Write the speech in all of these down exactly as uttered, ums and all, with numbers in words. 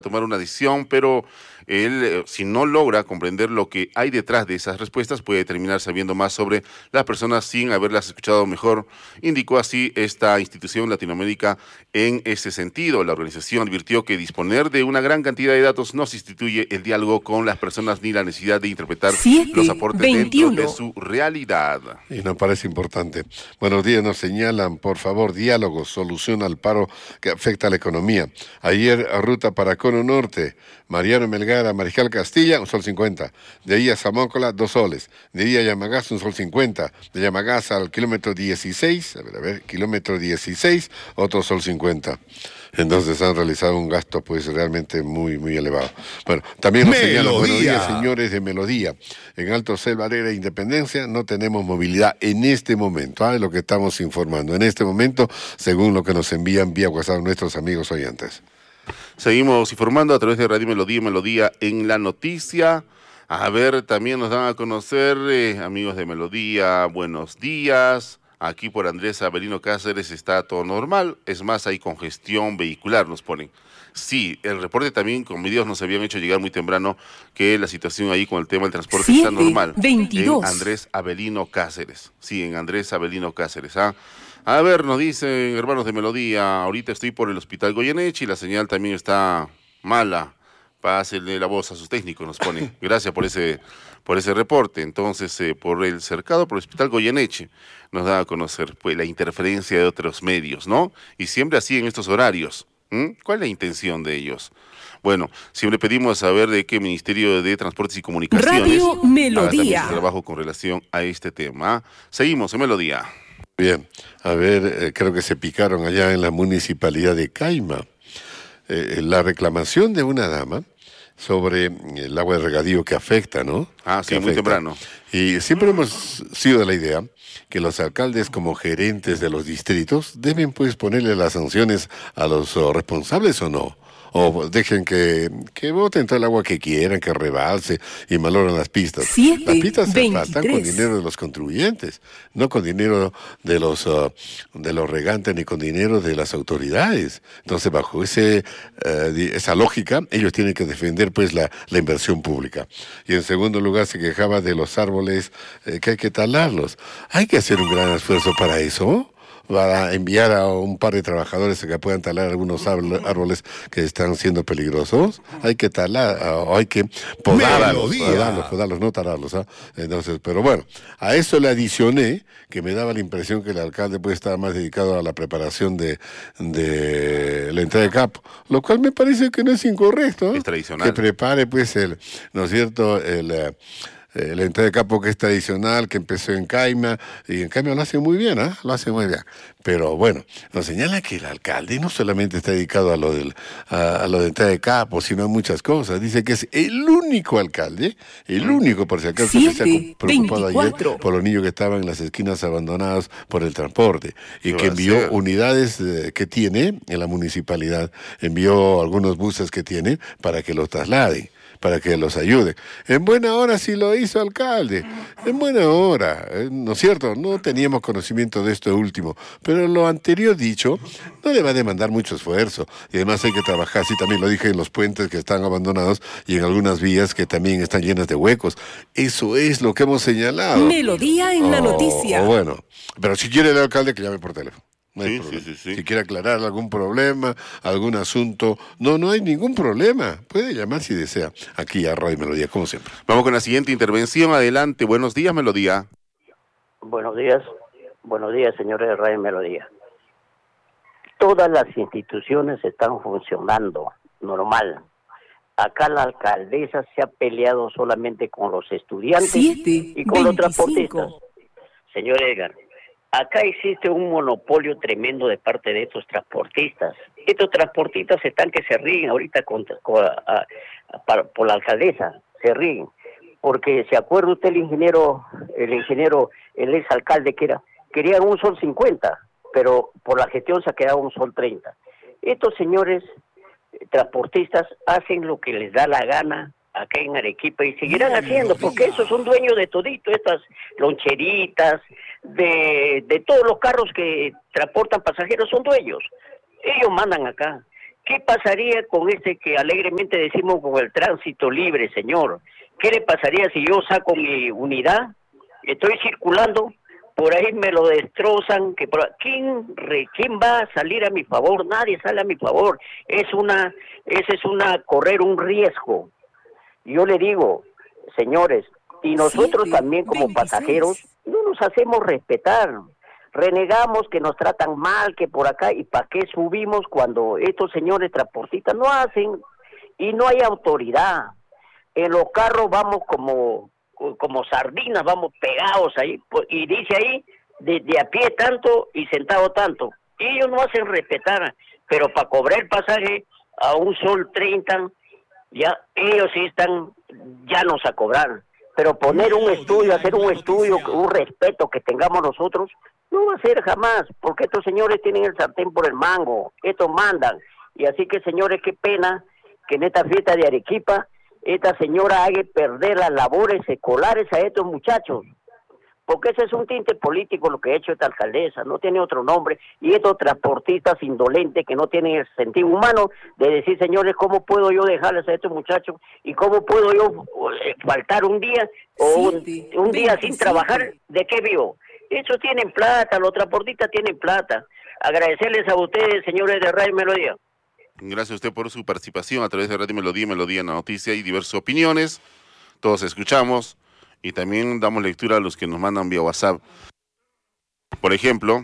tomar una decisión, pero él, eh, si no logra comprender lo que hay detrás de esas respuestas, puede terminar sabiendo más sobre las personas sin haberlas escuchado mejor. Indicó así esta institución Latinoamérica en ese sentido. La organización advirtió que disponer de una gran cantidad de datos no sustituye el diálogo con las personas ni la necesidad de interpretar los aportes dentro de su realidad. Y nos parece importante. Buenos días, nos señalan, por favor, diálogo, solución al paro que afecta a la economía. Ayer, ruta para Cono Norte, Mariano Melgar, Mariscal Castilla, un sol cincuenta. De ahí a Zamócola, dos soles. De ahí a Yamagás, un sol cincuenta. De Yamagás al kilómetro dieciséis, a ver, a ver, kilómetro dieciséis, otro sol cincuenta. Entonces han realizado un gasto pues realmente muy, muy elevado. Bueno, también nos señalan, buenos días, señores de Melodía. En Alto Selva Alegre Independencia no tenemos movilidad en este momento, ¿ah? Es lo que estamos informando. En este momento, según lo que nos envían vía WhatsApp nuestros amigos oyentes. Seguimos informando a través de Radio Melodía, Melodía en la noticia. A ver, también nos dan a conocer, eh, amigos de Melodía, buenos días. Aquí por Andrés Avelino Cáceres está todo normal, es más, hay congestión vehicular, nos ponen. Sí, el reporte también con videos nos habían hecho llegar muy temprano que la situación ahí con el tema del transporte siete, está normal. veintidós. En Andrés Avelino Cáceres, sí, en Andrés Avelino Cáceres, ¿ah? A ver, nos dicen, hermanos de Melodía, ahorita estoy por el Hospital Goyeneche y la señal también está mala. Pásenle la voz a sus técnicos, nos pone. Gracias por ese por ese reporte. Entonces, eh, por el cercado, por el Hospital Goyeneche, nos da a conocer pues la interferencia de otros medios, ¿no? Y siempre así en estos horarios. ¿Mm? ¿Cuál es la intención de ellos? Bueno, siempre pedimos saber de qué Ministerio de Transportes y Comunicaciones Radio Melodía haga su trabajo con relación a este tema. Seguimos en Melodía. Bien, a ver, eh, creo que se picaron allá en la municipalidad de Caima. Eh, la reclamación de una dama sobre el agua de regadío que afecta, ¿no? Ah, sí, que muy afecta. temprano. Y siempre hemos sido de la idea que los alcaldes como gerentes de los distritos deben pues ponerle las sanciones a los oh, responsables o no. O dejen que, que boten todo el agua que quieran, que rebalse y malogran las pistas. siete, las pistas se veintitrés. faltan con dinero de los contribuyentes, no con dinero de los uh, de los regantes ni con dinero de las autoridades. Entonces, bajo ese uh, esa lógica, ellos tienen que defender pues la, la inversión pública. Y en segundo lugar, se quejaba de los árboles eh, que hay que talarlos. Hay que hacer un gran esfuerzo para eso, para enviar a un par de trabajadores a que puedan talar algunos árboles que están siendo peligrosos. Hay que talar, o hay que podarlos, podarlos, podarlos, no talarlos. ¿eh? Entonces, pero bueno, a eso le adicioné que me daba la impresión que el alcalde puede estar más dedicado a la preparación de, de la entrada de campo, lo cual me parece que no es incorrecto. ¿eh? Es tradicional. Que prepare, pues, el, ¿no es cierto?, el... Eh, Eh, la entrada de campo que es tradicional, que empezó en Caima, y en Caima lo hace muy bien, ¿eh? Lo hace muy bien. Pero bueno, nos señala que el alcalde no solamente está dedicado a lo del a, a lo de entrada de campo, sino a muchas cosas. Dice que es el único alcalde, el único, por si acaso, que se ha preocupado ayer por los niños que estaban en las esquinas abandonados por el transporte, y que envió unidades eh, que tiene en la municipalidad, envió algunos buses que tiene para que los trasladen, para que los ayude. En buena hora sí lo hizo, alcalde, en buena hora, ¿eh? ¿No es cierto? No teníamos conocimiento de esto último, pero lo anterior dicho no le va a demandar mucho esfuerzo, y además hay que trabajar, sí, también lo dije, en los puentes que están abandonados y en algunas vías que también están llenas de huecos. Eso es lo que hemos señalado. Melodía en oh, la noticia. Oh, bueno, pero si quiere el alcalde que llame por teléfono. No hay sí, problema. sí, sí, sí. Si quiere aclarar algún problema, algún asunto, no, no hay ningún problema. Puede llamar si desea, aquí a Radio Melodía, como siempre. Vamos con la siguiente intervención. Adelante. Buenos días, Melodía. Buenos días. Buenos días, señores de Radio Melodía. Todas las instituciones están funcionando normal. Acá la alcaldesa se ha peleado solamente con los estudiantes siete, y con veinticinco. Los transportistas. Señor Edgar, acá existe un monopolio tremendo de parte de estos transportistas. Estos transportistas están que se ríen ahorita con, con, a, a, a, por la alcaldesa, se ríen. Porque se acuerda usted el ingeniero, el ingeniero, el ex alcalde que era, querían un sol cincuenta, pero por la gestión se ha quedado un sol treinta. Estos señores transportistas hacen lo que les da la gana acá en Arequipa y seguirán haciendo, porque esos son dueños de todito, estas loncheritas, de, de todos los carros que transportan pasajeros son dueños. Ellos mandan acá. ¿Qué pasaría con este que alegremente decimos con el tránsito libre, señor? ¿Qué le pasaría si yo saco mi unidad? Estoy circulando, por ahí me lo destrozan. Que por... ¿Quién, re... ¿Quién va a salir a mi favor? Nadie sale a mi favor. Es una, ese es una correr un riesgo. Yo le digo, señores, y nosotros siete, también como veintiséis. pasajeros no nos hacemos respetar. Renegamos que nos tratan mal, que por acá, y ¿para qué subimos cuando estos señores transportistas no hacen? Y no hay autoridad. En los carros vamos como, como sardinas, vamos pegados ahí, y dice ahí, de, de a pie tanto y sentado tanto. Y ellos no hacen respetar, pero para cobrar el pasaje a un sol treinta, ya ellos sí están llanos a cobrar. Pero poner un estudio, hacer un estudio, un respeto que tengamos nosotros, no va a ser jamás, porque estos señores tienen el sartén por el mango, estos mandan. Y así que, señores, qué pena que en esta fiesta de Arequipa, esta señora haga perder las labores escolares a estos muchachos. Porque ese es un tinte político lo que ha hecho esta alcaldesa, no tiene otro nombre. Y estos transportistas indolentes que no tienen el sentido humano de decir, señores, ¿cómo puedo yo dejarles a estos muchachos? ¿Y cómo puedo yo eh, faltar un día o un, un día sin trabajar? ¿De qué vivo? Ellos tienen plata, los transportistas tienen plata. Agradecerles a ustedes, señores de Radio Melodía. Gracias a usted por su participación a través de Radio Melodía, Melodía en la Noticia y diversas opiniones. Todos escuchamos y también damos lectura a los que nos mandan vía WhatsApp. Por ejemplo,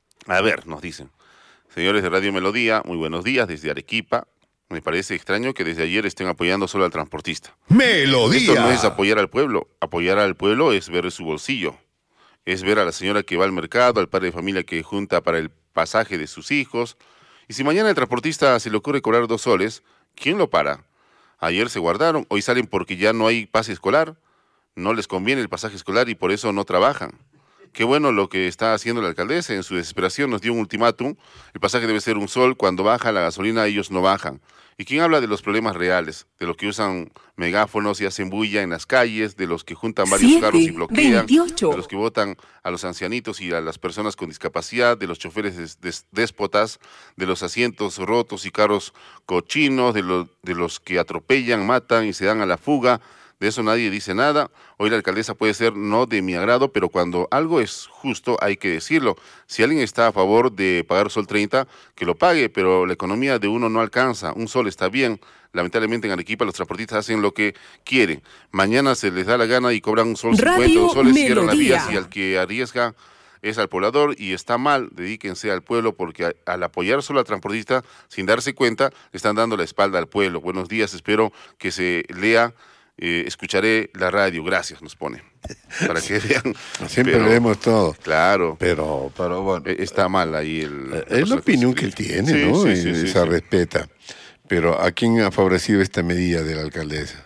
a ver, nos dicen, señores de Radio Melodía, muy buenos días desde Arequipa. Me parece extraño que desde ayer estén apoyando solo al transportista. Melodía. Esto no es apoyar al pueblo. Apoyar al pueblo es ver su bolsillo. Es ver a la señora que va al mercado, al padre de familia que junta para el pasaje de sus hijos. Y si mañana el transportista se le ocurre cobrar dos soles, ¿quién lo para? Ayer se guardaron, hoy salen porque ya no hay pase escolar. No les conviene el pasaje escolar y por eso no trabajan. Qué bueno lo que está haciendo la alcaldesa. En su desesperación nos dio un ultimátum. El pasaje debe ser un sol. Cuando baja la gasolina, ellos no bajan. ¿Y quién habla de los problemas reales? De los que usan megáfonos y hacen bulla en las calles, de los que juntan varios siete, carros y bloquean, veintiocho. de los que votan a los ancianitos y a las personas con discapacidad, de los choferes des des déspotas, de los asientos rotos y carros cochinos, de, lo, de los que atropellan, matan y se dan a la fuga. De eso nadie dice nada. Hoy la alcaldesa puede ser no de mi agrado, pero cuando algo es justo hay que decirlo. Si alguien está a favor de pagar sol treinta, que lo pague, pero la economía de uno no alcanza. Un sol está bien. Lamentablemente en Arequipa los transportistas hacen lo que quieren. Mañana se les da la gana y cobran un sol cincuenta, Radio dos soles, cierran las Melodía. vías y al que arriesga es al poblador y está mal. Dedíquense al pueblo porque a- al apoyar solo al transportista, sin darse cuenta, le están dando la espalda al pueblo. Buenos días, espero que se lea. Eh, escucharé la radio, gracias, nos pone, para que vean. Siempre Pero, leemos todo. Claro, Pero, pero bueno. eh, está mal ahí el... Eh, Es la opinión que él tiene, Sí, ¿no? sí, y sí, sí, se sí. respeta. Pero ¿a quién ha favorecido esta medida de la alcaldesa?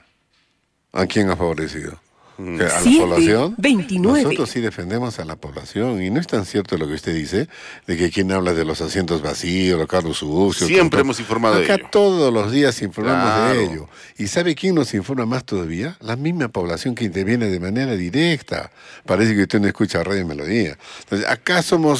¿A quién ha favorecido? Mm. ¿Que ¿A la siete, población? veintinueve. Nosotros sí defendemos a la población. Y no es tan cierto lo que usted dice, de que quien habla de los asientos vacíos, los carros sucios. Siempre todo. hemos informado de Acá ello. todos los días informamos Claro. de ello. ¿Y sabe quién nos informa más todavía? La misma población que interviene de manera directa. Parece que usted no escucha Radio Melodía. Entonces, acá somos